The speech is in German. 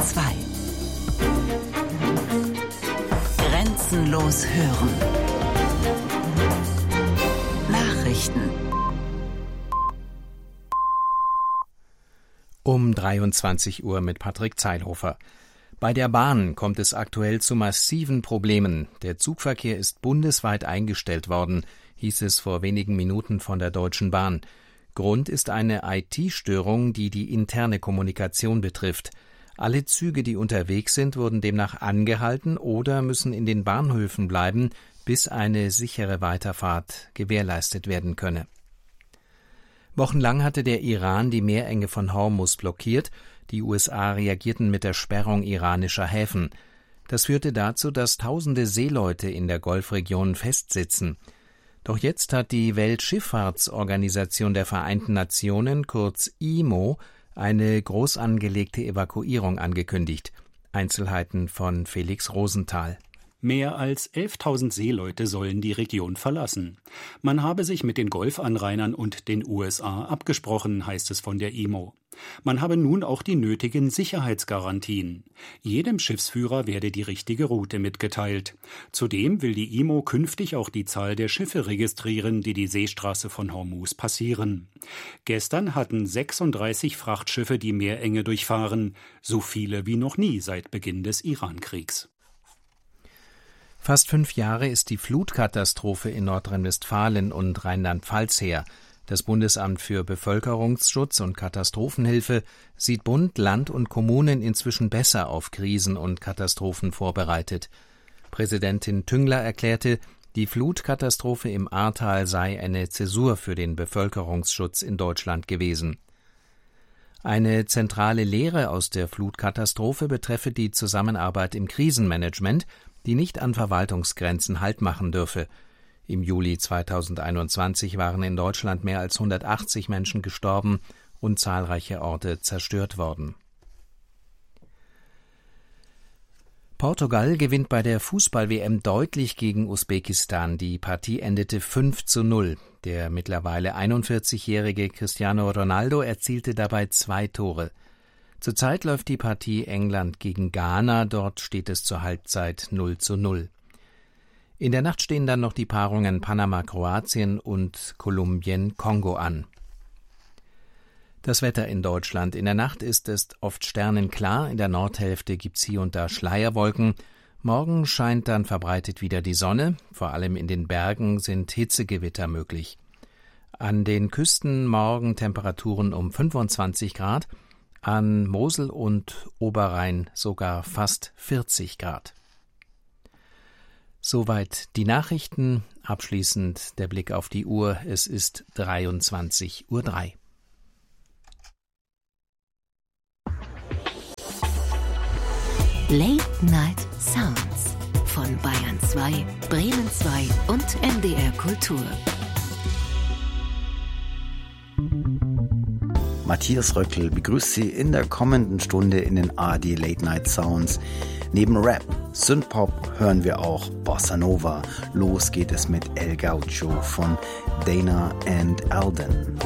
2. Grenzenlos hören. Nachrichten. Um 23 Uhr mit Patrick Zeilhofer. Bei der Bahn kommt es aktuell zu massiven Problemen. Der Zugverkehr ist bundesweit eingestellt worden, hieß es vor wenigen Minuten von der Deutschen Bahn. Grund ist eine IT-Störung, die die interne Kommunikation betrifft. Alle Züge, die unterwegs sind, wurden demnach angehalten oder müssen in den Bahnhöfen bleiben, bis eine sichere Weiterfahrt gewährleistet werden könne. Wochenlang hatte der Iran die Meerenge von Hormuz blockiert. Die USA reagierten mit der Sperrung iranischer Häfen. Das führte dazu, dass tausende Seeleute in der Golfregion festsitzen. Doch jetzt hat die Weltschifffahrtsorganisation der Vereinten Nationen, kurz IMO, eine groß angelegte Evakuierung angekündigt. Einzelheiten von Felix Rosenthal. Mehr als 11.000 Seeleute sollen die Region verlassen. Man habe sich mit den Golfanrainern und den USA abgesprochen, heißt es von der IMO. Man habe nun auch die nötigen Sicherheitsgarantien. Jedem Schiffsführer werde die richtige Route mitgeteilt. Zudem will die IMO künftig auch die Zahl der Schiffe registrieren, die die Seestraße von Hormuz passieren. Gestern hatten 36 Frachtschiffe die Meerenge durchfahren, so viele wie noch nie seit Beginn des Irankriegs. Fast 5 Jahre ist die Flutkatastrophe in Nordrhein-Westfalen und Rheinland-Pfalz her. Das Bundesamt für Bevölkerungsschutz und Katastrophenhilfe sieht Bund, Land und Kommunen inzwischen besser auf Krisen und Katastrophen vorbereitet. Präsidentin Tüngler erklärte, die Flutkatastrophe im Ahrtal sei eine Zäsur für den Bevölkerungsschutz in Deutschland gewesen. Eine zentrale Lehre aus der Flutkatastrophe betreffe die Zusammenarbeit im Krisenmanagement, die nicht an Verwaltungsgrenzen Halt machen dürfe. Im Juli 2021 waren in Deutschland mehr als 180 Menschen gestorben und zahlreiche Orte zerstört worden. Portugal gewinnt bei der Fußball-WM deutlich gegen Usbekistan. Die Partie endete 5:0. Der mittlerweile 41-jährige Cristiano Ronaldo erzielte dabei 2 Tore. Zurzeit läuft die Partie England gegen Ghana, dort steht es zur Halbzeit 0:0. In der Nacht stehen dann noch die Paarungen Panama-Kroatien und Kolumbien-Kongo an. Das Wetter in Deutschland. In der Nacht ist es oft sternenklar, in der Nordhälfte gibt's hier und da Schleierwolken. Morgen scheint dann verbreitet wieder die Sonne, vor allem in den Bergen sind Hitzegewitter möglich. An den Küsten morgen Temperaturen um 25 Grad, an Mosel und Oberrhein sogar fast 40 Grad. Soweit die Nachrichten. Abschließend der Blick auf die Uhr. Es ist 23:03 Uhr. Late Night Sounds von Bayern 2, Bremen 2 und NDR Kultur. Matthias Röckl begrüßt Sie in der kommenden Stunde in den ARD Late Night Sounds. Neben Rap, Synthpop hören wir auch Bossa Nova. Los geht es mit El Gaucho von Dana and Alden.